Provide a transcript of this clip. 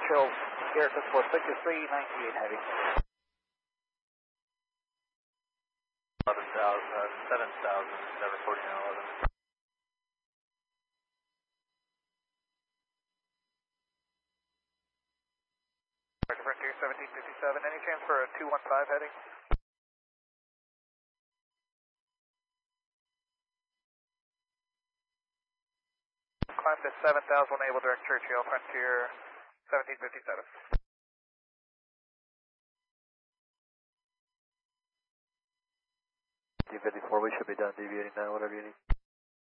Churchill, Garrison 463, 98 heavy. 7,000, 749.11. Frontier 1757, any chance for a 215 heading? Climb to 7,000, enable direct Churchill, Frontier 1757. 54, we should be done deviating now, whatever you need.